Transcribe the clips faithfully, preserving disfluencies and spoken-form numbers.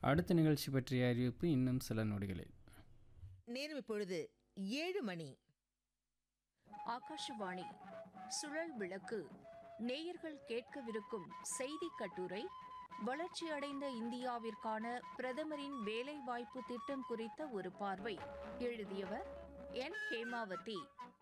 அடுத்த நிகழ்ச்சி பற்றிய அறிவிப்பு இன்னும் சில நொடிகளில். நேரம் இப்பொழுது ஏழு மணி. ஆகாஷவாணி சுழல் விளக்கு. நேயர்கள் கேட்கவிருக்கும் செய்தி கட்டுரை வளர்ச்சியடைந்த இந்தியாவிற்கான பிரதமரின் வேலைவாய்ப்பு திட்டம் குறித்த ஒரு பார்வை. எழுதியவர் என் ஹேமாவதி.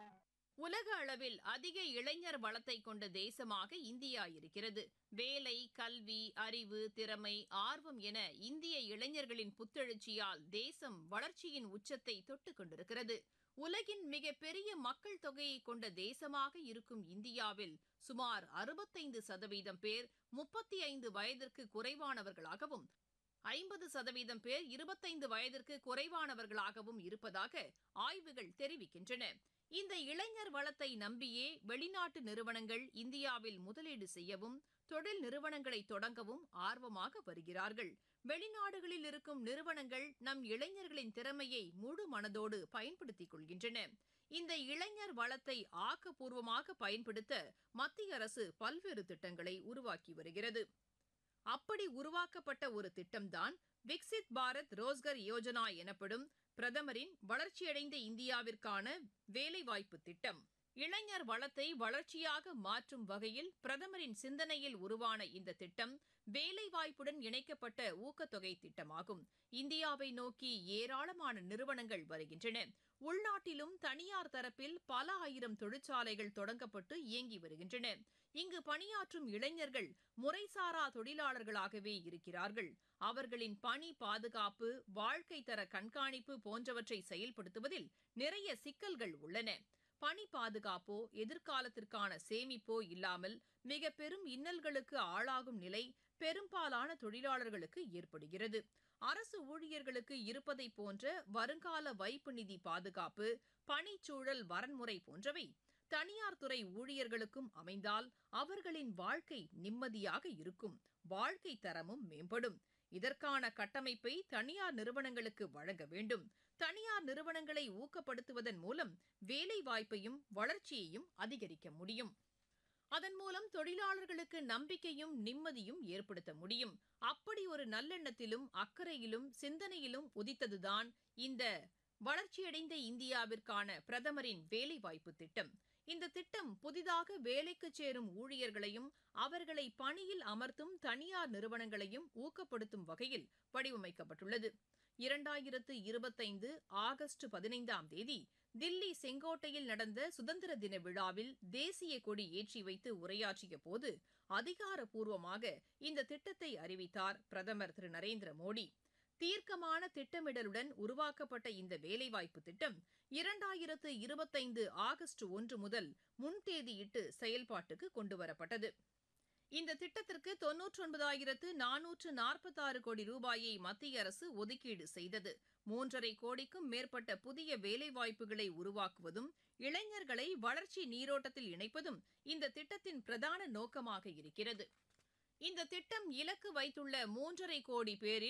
உலக அளவில் அதிக இளைஞர் வளத்தை கொண்ட தேசமாக இந்தியா இருக்கிறது. வேலை, கல்வி, அறிவு, திறமை, ஆர்வம் என இந்திய இளைஞர்களின் புத்தெழுச்சியால் தேசம் வளர்ச்சியின் உச்சத்தை தொட்டுக் கொண்டிருக்கிறது. உலகின் மிக பெரிய மக்கள் தொகையை கொண்ட தேசமாக இருக்கும் இந்தியாவில் சுமார் அறுபத்தைந்து சதவீதம் பேர் முப்பத்தி ஐந்து வயதிற்கு குறைவானவர்களாகவும் ஐம்பது சதவீதம் பேர் இருபத்தைந்து வயதிற்கு குறைவானவர்களாகவும் இருப்பதாக ஆய்வுகள் தெரிவிக்கின்றன. இந்த இளைஞர் வளத்தை நம்பியே வெளிநாட்டு நிறுவனங்கள் இந்தியாவில் முதலீடு செய்யவும் தொழில் நிறுவனங்களை தொடங்கவும் ஆர்வமாக வருகிறார்கள். வெளிநாடுகளில் இருக்கும் நிறுவனங்கள் நம் இளைஞர்களின் திறமையை முழு மனதோடு பயன்படுத்திக் கொள்கின்றன. இந்த இளைஞர் வளத்தை ஆக்கப்பூர்வமாக பயன்படுத்த மத்திய அரசு பல்வேறு திட்டங்களை உருவாக்கி வருகிறது. அப்படி உருவாக்கப்பட்ட ஒரு திட்டம்தான் விக்சித் பாரத் ரோஸ்கர் யோஜனா எனப்படும் பிரதமரின் வளர்ச்சியடைந்த இந்தியாவிற்கான வேலைவாய்ப்பு திட்டம். இளைஞர் வளத்தை வளர்ச்சியாக மாற்றும் வகையில் பிரதமரின் சிந்தனையில் உருவான இந்த திட்டம் வேலைவாய்ப்புடன் இணைக்கப்பட்ட ஊக்கத்தொகை திட்டமாகும். இந்தியாவை நோக்கி ஏராளமான நிறுவனங்கள் வருகின்றன. உள்நாட்டிலும் தனியார் தரப்பில் பல ஆயிரம் தொழிற்சாலைகள் தொடங்கப்பட்டு இயங்கி வருகின்றன. இங்கு பணியாற்றும் இளைஞர்கள் முறைசாரா தொழிலாளர்களாகவே இருக்கிறார்கள். அவர்களின் பணி பாதுகாப்பு, வாழ்க்கை தர கண்காணிப்பு போன்றவற்றை செயல்படுத்துவதில் நிறைய சிக்கல்கள் உள்ளன. பணி பாதுகாப்போ எதிர்காலத்திற்கான சேமிப்போ இல்லாமல் மிக பெரும் இன்னல்களுக்கு ஆளாகும் நிலை பெரும்பாலான தொழிலாளர்களுக்கு ஏற்படுகிறது. அரசு ஊழியர்களுக்கு இருப்பதை போன்ற வருங்கால வைப்பு நிதி பாதுகாப்பு, பணிச்சூழல் வரன்முறை போன்றவை தனியார் துறை ஊழியர்களுக்கும் அமைந்தால் அவர்களின் வாழ்க்கை நிம்மதியாக இருக்கும், வாழ்க்கை தரமும் மேம்படும். இதற்கான கட்டமைப்பை தனியார் நிறுவனங்களுக்கு வழங்க வேண்டும். தனியார் நிறுவனங்களை ஊக்கப்படுத்துவதன் மூலம் வேலை வாய்ப்பையும் வளர்ச்சியையும் அதிகரிக்க முடியும். அதன் மூலம் தொழிலாளர்களுக்கு நம்பிக்கையும் நிம்மதியும் ஏற்படுத்த முடியும். அப்படி ஒரு நல்லெண்ணத்திலும் அக்கறையிலும் சிந்தனையிலும் உதித்ததுதான் இந்த வளர்ச்சியடைந்த இந்தியாவிற்கான பிரதமரின் வேலைவாய்ப்பு திட்டம். இந்த திட்டம் புதிதாக வேலைக்கு சேரும் ஊழியர்களையும் அவர்களை பணியில் அமர்த்தும் தனியார் நிறுவனங்களையும் ஊக்கப்படுத்தும் வகையில் வடிவமைக்கப்பட்டுள்ளது. இரண்டாயிரத்து இருபத்தைந்து ஆகஸ்ட் பதினைந்தாம் தேதி தில்லி செங்கோட்டையில் நடந்த சுதந்திர தின விழாவில் தேசிய கொடி ஏற்றி வைத்து உரையாற்றிய போது அதிகாரப்பூர்வமாக இந்த திட்டத்தை அறிவித்தார் பிரதமர் திரு நரேந்திர மோடி. தீர்க்கமான திட்டமிடலுடன் உருவாக்கப்பட்ட இந்த வேலைவாய்ப்பு திட்டம் இரண்டாயிரத்து இருபத்தைந்து ஆகஸ்ட் ஒன்று முதல் முன்தேதியிட்டு செயல்பாட்டுக்கு கொண்டுவரப்பட்டது. இந்த திட்டத்திற்கு தொன்னூற்றி ஒன்பதாயிரத்து நானூற்று நாற்பத்தாறு கோடி ரூபாயை மத்திய அரசு ஒதுக்கீடு செய்தது. மூன்றரை கோடிக்கும் மேற்பட்ட புதிய வேலைவாய்ப்புகளை உருவாக்குவதும் இளைஞர்களை வளர்ச்சி நீரோட்டத்தில் இணைப்பதும் இந்த திட்டத்தின் பிரதான நோக்கமாக இருக்கிறது. இந்த திட்டம் இலக்கு வைத்துள்ள மூன்றரை கோடி பேரில்